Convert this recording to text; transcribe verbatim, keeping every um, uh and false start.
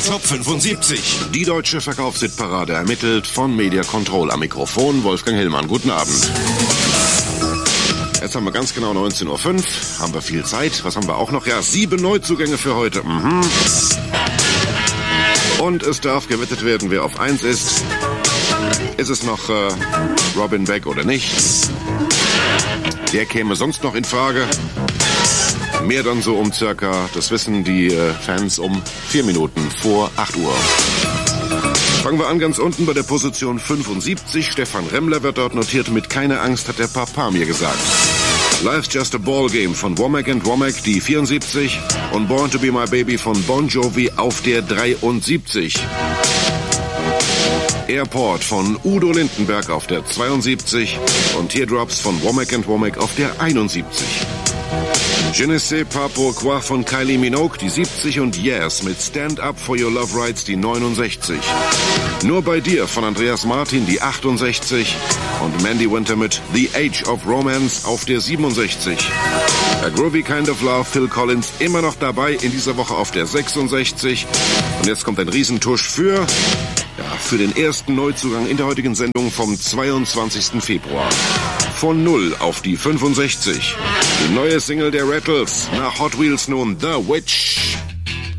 Top fünfundsiebzig. Die deutsche Verkaufshitparade ermittelt von Media Control. Am Mikrofon Wolfgang Hillmann. Guten Abend. Jetzt haben wir ganz genau neunzehn Uhr fünf. Haben wir viel Zeit. Was haben wir auch noch? Ja, sieben Neuzugänge für heute. Mhm. Und es darf gewettet werden, wer auf eins ist. Ist es noch äh, Robin Beck oder nicht? Der käme sonst noch in Frage. Mehr dann so um circa, das wissen die äh, Fans, um vier Minuten vor acht Uhr. Fangen wir an ganz unten bei der Position fünfundsiebzig. Stefan Remmler wird dort notiert mit "Keine Angst", hat der Papa mir gesagt. Life's Just a Ball Game von Womack and Womack, die vierundsiebzig. Und Born to Be My Baby von Bon Jovi auf der dreiundsiebzig. Airport von Udo Lindenberg auf der zweiundsiebzig. Und Teardrops von Womack and Womack auf der einundsiebzig. Je ne sais pas pourquoi von Kylie Minogue, die siebzig, und Yes mit Stand Up for Your Love Rights, die neunundsechzig. Nur bei dir von Andreas Martin, die achtundsechzig. Und Mandy Winter mit The Age of Romance auf der siebenundsechzig. A Groovy Kind of Love, Phil Collins, immer noch dabei, in dieser Woche auf der sechsundsechzig. Und jetzt kommt ein Riesentusch für, ja, für den ersten Neuzugang in der heutigen Sendung vom zweiundzwanzigsten Februar. Von null auf die fünfundsechzig. Die neue Single der Rattles. Nach Hot Wheels nun The Witch.